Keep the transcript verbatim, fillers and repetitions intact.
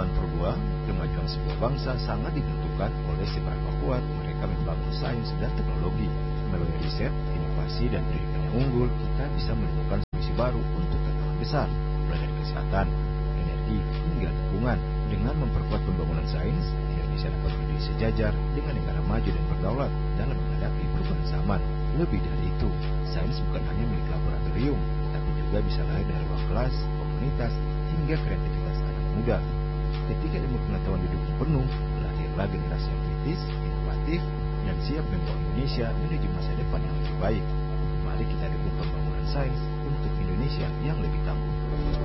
zaman purba, kemajuan sebuah bangsa sangat ditentukan oleh seberapa kuat mereka membangun sains dan teknologi. Melalui riset, inovasi, dan pendidikan yang unggul, kita bisa menemukan solusi baru untuk tantangan besar, mulai dari kesehatan, energi, hingga lingkungan. Dengan memperkuat pembangunan sains, Indonesia dapat berdiri sejajar dengan negara maju dan berdaulat dalam menghadapi perubahan zaman. Lebih dari itu, sains bukan hanya milik laboratorium, tapi juga bisa lahir dari ruang kelas, komunitas, hingga kreativitas anak muda. Ketika ilmu pengetahuan didukung penuh, lahirlah generasi yang kritis, inovatif, dan siap membawa Indonesia menuju masa depan yang lebih baik. Mari kita dukung pembangunan sains untuk Indonesia yang lebih tangguh.